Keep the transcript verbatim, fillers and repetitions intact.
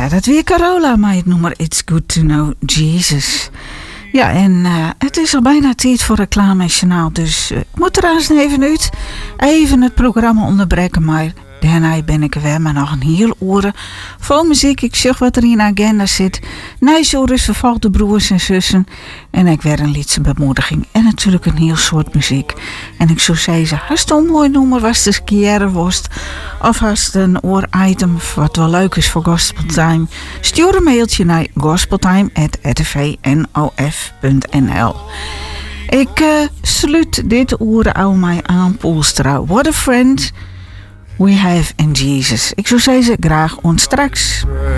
Ja, dat weer Carola, maar het nummer It's Good to Know Jesus. Ja, en uh, het is al bijna tijd voor reclamejournaal, dus uh, ik moet er eens even uit. Even het programma onderbreken, maar daarna ben ik weer met nog een heel uur vol muziek. Ik zeg wat er in de agenda zit. Nijzoris vervalt de broers en zussen. En ik weer een liedse bemoediging. En natuurlijk een heel soort muziek. En ik zou zeggen, als het een mooi nummer was, de skiëren worst. Of als het een oor item wat wel leuk is voor Gospeltime. Stuur een mailtje naar gospeltime at r t v n o f punt n l. Ik uh, sluit dit uur al mij aan Poelstra. What a friend we have in Jesus. Ik zou zeggen, graag ons straks.